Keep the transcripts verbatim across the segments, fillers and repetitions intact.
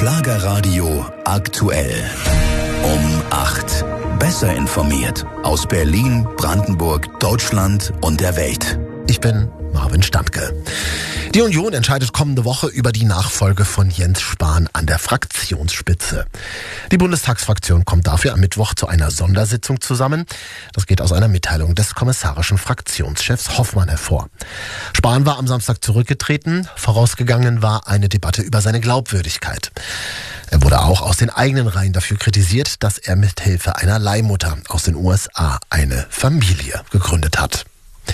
Schlagerradio aktuell. Um acht. Besser informiert aus Berlin, Brandenburg, Deutschland und der Welt. Ich bin Marvin Standke. Die Union entscheidet kommende Woche über die Nachfolge von Jens Spahn an der Fraktionsspitze. Die Bundestagsfraktion kommt dafür am Mittwoch zu einer Sondersitzung zusammen. Das geht aus einer Mitteilung des kommissarischen Fraktionschefs Hoffmann hervor. Spahn war am Samstag zurückgetreten. Vorausgegangen war eine Debatte über seine Glaubwürdigkeit. Er wurde auch aus den eigenen Reihen dafür kritisiert, dass er mit Hilfe einer Leihmutter aus den U S A eine Familie gegründet hat.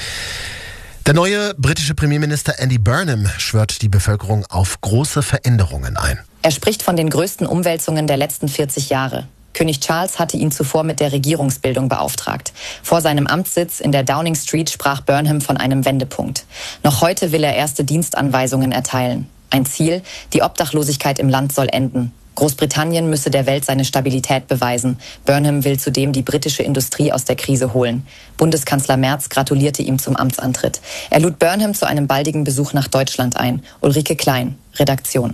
Der neue britische Premierminister Andy Burnham schwört die Bevölkerung auf große Veränderungen ein. Er spricht von den größten Umwälzungen der letzten vierzig Jahre. König Charles hatte ihn zuvor mit der Regierungsbildung beauftragt. Vor seinem Amtssitz in der Downing Street sprach Burnham von einem Wendepunkt. Noch heute will er erste Dienstanweisungen erteilen. Ein Ziel: die Obdachlosigkeit im Land soll enden. Großbritannien müsse der Welt seine Stabilität beweisen. Burnham will zudem die britische Industrie aus der Krise holen. Bundeskanzler Merz gratulierte ihm zum Amtsantritt. Er lud Burnham zu einem baldigen Besuch nach Deutschland ein. Ulrike Klein, Redaktion.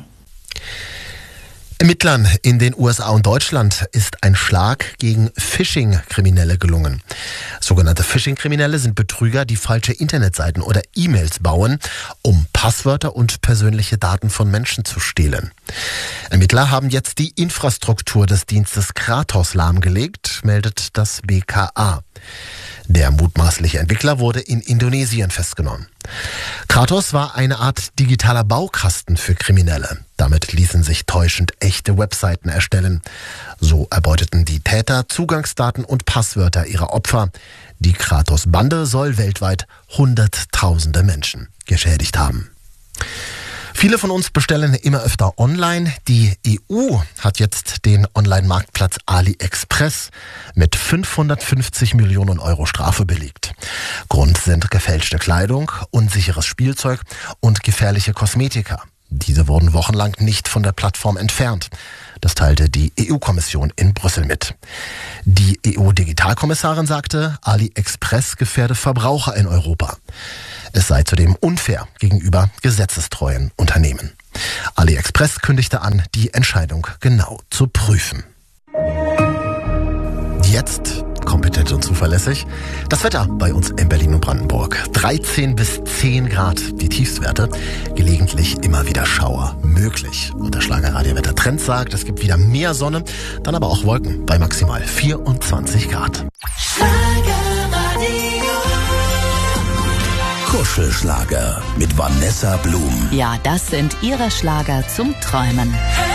Ermittlern in den U S A und Deutschland ist ein Schlag gegen Phishing-Kriminelle gelungen. Sogenannte Phishing-Kriminelle sind Betrüger, die falsche Internetseiten oder E-Mails bauen, um Passwörter und persönliche Daten von Menschen zu stehlen. Ermittler haben jetzt die Infrastruktur des Dienstes Kratos lahmgelegt, meldet das B K A. Der mutmaßliche Entwickler wurde in Indonesien festgenommen. Kratos war eine Art digitaler Baukasten für Kriminelle. Damit ließen sich täuschend echte Webseiten erstellen. So erbeuteten die Täter Zugangsdaten und Passwörter ihrer Opfer. Die Kratos-Bande soll weltweit Hunderttausende Menschen geschädigt haben. Viele von uns bestellen immer öfter online. Die E U hat jetzt den Online-Marktplatz AliExpress mit fünfhundertfünfzig Millionen Euro Strafe belegt. Grund sind gefälschte Kleidung, unsicheres Spielzeug und gefährliche Kosmetika. Diese wurden wochenlang nicht von der Plattform entfernt. Das teilte die E U-Kommission in Brüssel mit. Die E U-Digitalkommissarin sagte, AliExpress gefährde Verbraucher in Europa. Es sei zudem unfair gegenüber gesetzestreuen Unternehmen. AliExpress kündigte an, die Entscheidung genau zu prüfen. Jetzt kompetent und zuverlässig das Wetter bei uns in Berlin und Brandenburg. dreizehn bis zehn Grad die Tiefstwerte, gelegentlich immer wieder Schauer möglich. Und der Schlagerradio-Wetter Trend sagt, es gibt wieder mehr Sonne, dann aber auch Wolken bei maximal vierundzwanzig Grad. Kuschelschlager mit Vanessa Blum. Ja, das sind ihre Schlager zum Träumen.